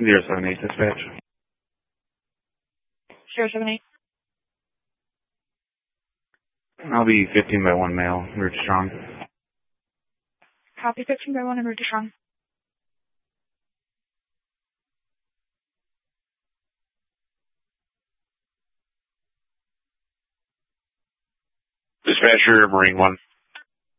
078 dispatch. 078. I'll be 15 by 1 male, route to Strong. Copy 15 by 1 en route to Strong. Dispatcher, Marine 1.